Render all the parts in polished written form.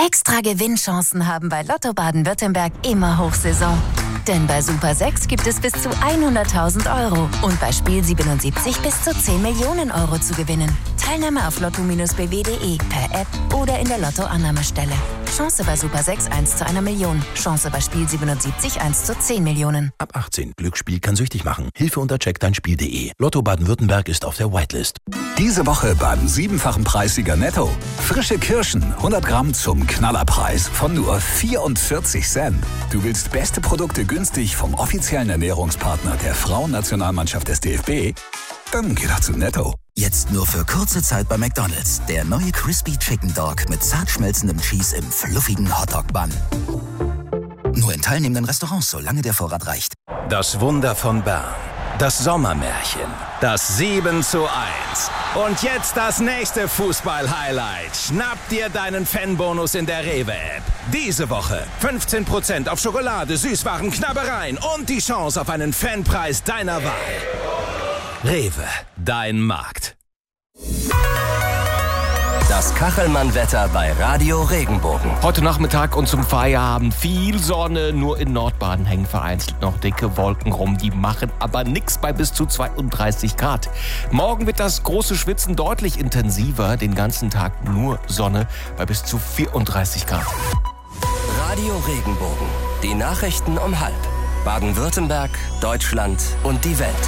Extra Gewinnchancen haben bei Lotto Baden-Württemberg immer Hochsaison. Denn bei Super 6 gibt es bis zu 100.000 € und bei Spiel 77 bis zu 10 Millionen € zu gewinnen. Teilnahme auf lotto-bw.de, per App oder in der Lotto-Annahmestelle. Chance bei Super 6 1 zu 1 Million. Chance bei Spiel 77 1 zu 10 Millionen. Ab 18. Glücksspiel kann süchtig machen. Hilfe unter checkdeinspiel.de. Lotto Baden-Württemberg ist auf der Whitelist. Diese Woche beim 7-fachen Preissieger Netto. Frische Kirschen, 100 Gramm zum Knallerpreis von nur 44 Cent. Du willst beste Produkte günstig vom offiziellen Ernährungspartner der Frauennationalmannschaft des DFB? Dann geh doch zu Netto. Jetzt nur für kurze Zeit bei McDonald's. Der neue Crispy Chicken Dog mit zart schmelzendem Cheese im fluffigen Hotdog-Bun. Nur in teilnehmenden Restaurants, solange der Vorrat reicht. Das Wunder von Bern. Das Sommermärchen. Das 7:1. Und jetzt das nächste Fußball-Highlight. Schnapp dir deinen Fanbonus in der Rewe-App. Diese Woche 15% auf Schokolade, Süßwaren, Knabbereien und die Chance auf einen Fanpreis deiner Wahl. Rewe, dein Markt. Das Kachelmann-Wetter bei Radio Regenbogen. Heute Nachmittag und zum Feierabend viel Sonne. Nur in Nordbaden hängen vereinzelt noch dicke Wolken rum. Die machen aber nichts bei bis zu 32 Grad. Morgen wird das große Schwitzen deutlich intensiver. Den ganzen Tag nur Sonne bei bis zu 34 Grad. Radio Regenbogen. Die Nachrichten um 12:30. Baden-Württemberg, Deutschland und die Welt.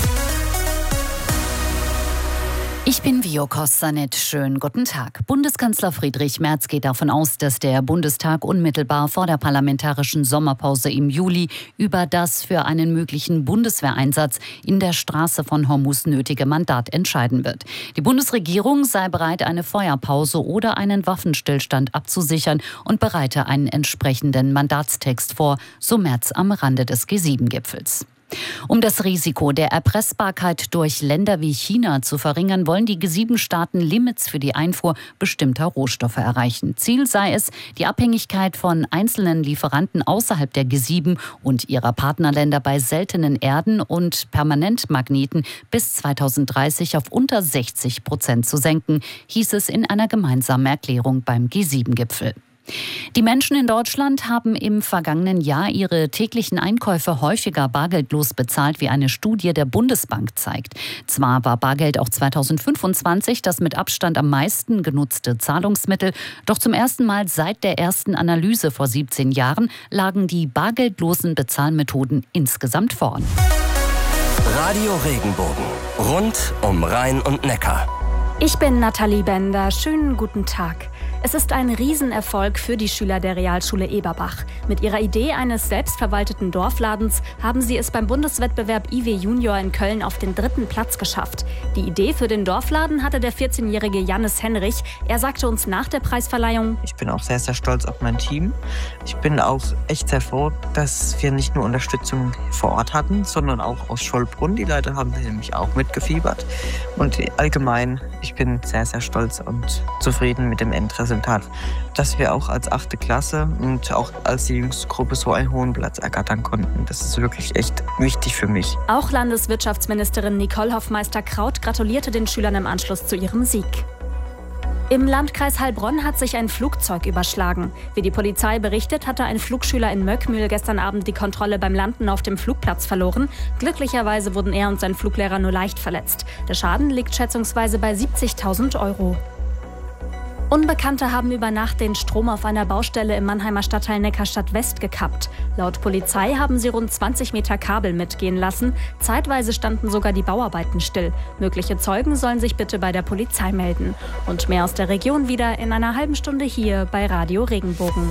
Ich bin Vio Kostanet. Schönen guten Tag. Bundeskanzler Friedrich Merz geht davon aus, dass der Bundestag unmittelbar vor der parlamentarischen Sommerpause im Juli über das für einen möglichen Bundeswehreinsatz in der Straße von Hormuz nötige Mandat entscheiden wird. Die Bundesregierung sei bereit, eine Feuerpause oder einen Waffenstillstand abzusichern und bereite einen entsprechenden Mandatstext vor, so Merz am Rande des G7-Gipfels. Um das Risiko der Erpressbarkeit durch Länder wie China zu verringern, wollen die G7-Staaten Limits für die Einfuhr bestimmter Rohstoffe erreichen. Ziel sei es, die Abhängigkeit von einzelnen Lieferanten außerhalb der G7 und ihrer Partnerländer bei seltenen Erden und Permanentmagneten bis 2030 auf unter 60% zu senken, hieß es in einer gemeinsamen Erklärung beim G7-Gipfel. Die Menschen in Deutschland haben im vergangenen Jahr ihre täglichen Einkäufe häufiger bargeldlos bezahlt, wie eine Studie der Bundesbank zeigt. Zwar war Bargeld auch 2025 das mit Abstand am meisten genutzte Zahlungsmittel, doch zum ersten Mal seit der ersten Analyse vor 17 Jahren lagen die bargeldlosen Bezahlmethoden insgesamt vorn. Radio Regenbogen. Rund um Rhein und Neckar. Ich bin Nathalie Bender. Schönen guten Tag. Es ist ein Riesenerfolg für die Schüler der Realschule Eberbach. Mit ihrer Idee eines selbstverwalteten Dorfladens haben sie es beim Bundeswettbewerb IW Junior in Köln auf den 3. Platz geschafft. Die Idee für den Dorfladen hatte der 14-jährige Jannis Henrich. Er sagte uns nach der Preisverleihung: Ich bin auch sehr, sehr stolz auf mein Team. Ich bin auch echt sehr froh, dass wir nicht nur Unterstützung vor Ort hatten, sondern auch aus Schollbrunn. Die Leute haben nämlich auch mitgefiebert. Und allgemein, ich bin sehr, sehr stolz und zufrieden mit dem Endresultat, dass wir auch als 8. Klasse und auch als die jüngste Gruppe so einen hohen Platz ergattern konnten. Das ist wirklich echt wichtig für mich. Auch Landeswirtschaftsministerin Nicole Hoffmeister-Kraut gratulierte den Schülern im Anschluss zu ihrem Sieg. Im Landkreis Heilbronn hat sich ein Flugzeug überschlagen. Wie die Polizei berichtet, hatte ein Flugschüler in Möckmühl gestern Abend die Kontrolle beim Landen auf dem Flugplatz verloren. Glücklicherweise wurden er und sein Fluglehrer nur leicht verletzt. Der Schaden liegt schätzungsweise bei 70.000 €. Unbekannte haben über Nacht den Strom auf einer Baustelle im Mannheimer Stadtteil Neckarstadt-West gekappt. Laut Polizei haben sie rund 20 Meter Kabel mitgehen lassen. Zeitweise standen sogar die Bauarbeiten still. Mögliche Zeugen sollen sich bitte bei der Polizei melden. Und mehr aus der Region wieder in einer halben Stunde hier bei Radio Regenbogen.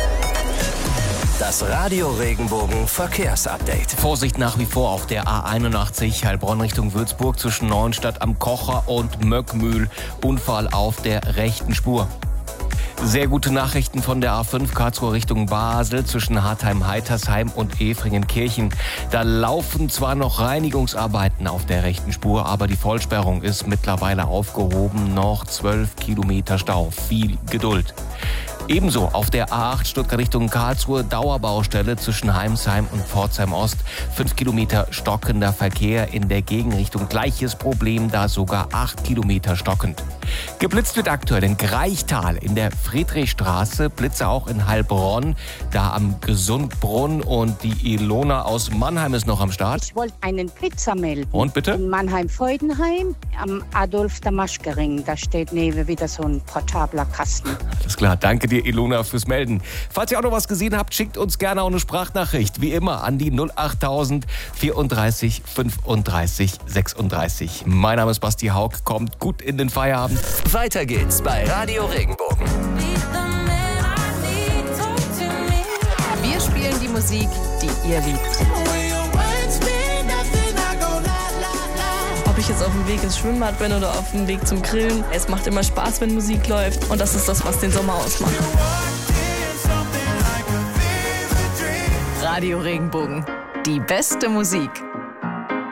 Das Radio Regenbogen Verkehrsupdate. Vorsicht nach wie vor auf der A81 Heilbronn Richtung Würzburg zwischen Neuenstadt am Kocher und Möckmühl. Unfall auf der rechten Spur. Sehr gute Nachrichten von der A5 Karlsruhe Richtung Basel zwischen Hartheim-Heitersheim und Efringenkirchen. Da laufen zwar noch Reinigungsarbeiten auf der rechten Spur, aber die Vollsperrung ist mittlerweile aufgehoben. Noch 12 Kilometer Stau. Viel Geduld. Ebenso auf der A8 Stuttgart Richtung Karlsruhe Dauerbaustelle zwischen Heimsheim und Pforzheim Ost. 5 Kilometer stockender Verkehr in der Gegenrichtung. Gleiches Problem, da sogar 8 Kilometer stockend. Geblitzt wird aktuell in Greichtal in der Friedrichstraße, Blitze auch in Heilbronn, da am Gesundbrunnen, und die Ilona aus Mannheim ist noch am Start. Ich wollte einen Blitzer melden. Und bitte? In Mannheim-Feudenheim am Adolf-Damaschke-Ring. Da steht neben wieder so ein portabler Kasten. Alles klar, danke dir, Ilona, fürs Melden. Falls ihr auch noch was gesehen habt, schickt uns gerne auch eine Sprachnachricht. Wie immer an die 08000 34 35 36. Mein Name ist Basti Haug, kommt gut in den Feierabend. Weiter geht's bei Radio Regenbogen. Wir spielen die Musik, die ihr liebt. Ob ich jetzt auf dem Weg ins Schwimmbad bin oder auf dem Weg zum Grillen, es macht immer Spaß, wenn Musik läuft, und das ist das, was den Sommer ausmacht. Radio Regenbogen, die beste Musik.